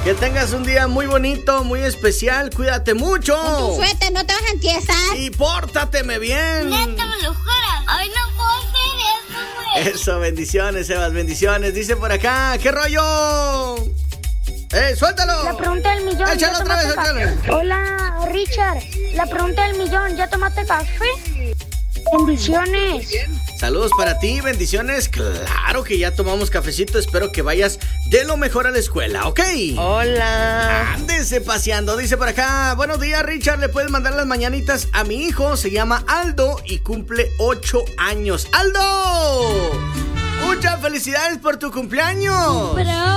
Que tengas un día muy bonito, muy especial. Cuídate mucho. Con tu suéter no te vas a entiesar. Y pórtateme bien. Neta, me lo juras. Ay, no puedo hacer eso, güey. Eso, bendiciones, Sebas, bendiciones. Dice por acá, ¿qué rollo? Suéltalo. La pregunta del millón. Échalo otra vez, échalo. Hola, Richard. La pregunta del millón. ¿Ya tomaste café? Bendiciones. Saludos para ti, bendiciones. Claro que ya tomamos cafecito. Espero que vayas de lo mejor a la escuela, ¿ok? Hola. Ándese paseando. Dice por acá, buenos días, Richard. Le puedes mandar las mañanitas a mi hijo. Se llama Aldo y cumple 8 años. ¡Aldo! Muchas felicidades por tu cumpleaños. Bravo.